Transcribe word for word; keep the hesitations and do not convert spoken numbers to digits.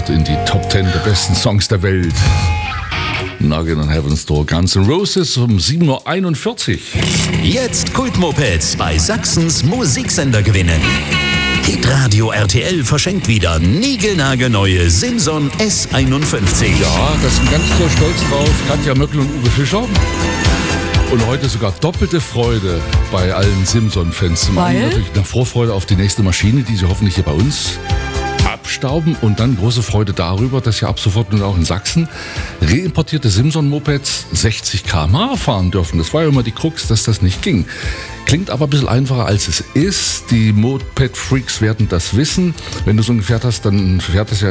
einsortiert in die Top Ten der besten Songs der Welt. Nugget on Heaven's Door, Guns N' Roses um sieben Uhr einundvierzig. Jetzt Kultmopeds bei Sachsens Musiksender gewinnen. Hitradio R T L verschenkt wieder niegelnagelneue Simson S einundfünfzig. Ja, da sind ganz so stolz drauf Katja Möckel und Uwe Fischer. Und heute sogar doppelte Freude bei allen Simson-Fans. Zum einen natürlich eine Vorfreude auf die nächste Maschine, die sie hoffentlich hier bei uns abstauben. Und dann große Freude darüber, dass ja ab sofort nun auch in Sachsen reimportierte Simson-Mopeds sechzig Kilometer pro Stunde fahren dürfen. Das war ja immer die Krux, dass das nicht ging. Klingt aber ein bisschen einfacher, als es ist. Die Moped-Freaks werden das wissen. Wenn du so ein Gefährt hast, dann fährt es ja